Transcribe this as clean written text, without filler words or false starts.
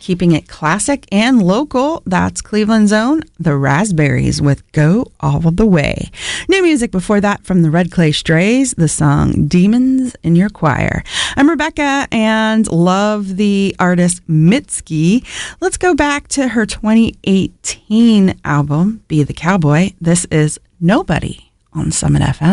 Keeping it classic and local, that's Cleveland's own The Raspberries with Go All the Way. New music before that from the Red Clay Strays, the song Demons in Your Choir. I'm Rebecca and love the artist Mitski. Let's go back to her 2018 album, Be the Cowboy. This is Nobody on Summit FM.